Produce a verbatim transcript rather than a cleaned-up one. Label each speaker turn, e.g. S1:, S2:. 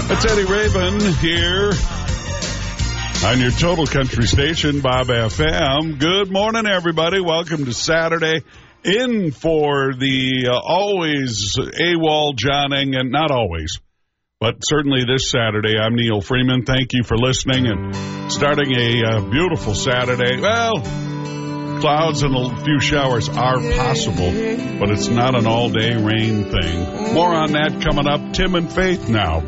S1: It's Eddie Raven here on your Total Country Station, Bob F M. Good morning, everybody. Welcome to Saturday. In for the uh, always AWOL John Engen, not always, but certainly this Saturday. I'm Neil Freeman. Thank you for listening and starting a uh, beautiful Saturday. Well, clouds and a few showers are possible, but it's not an all-day rain thing. More on that coming up. Tim and Faith now.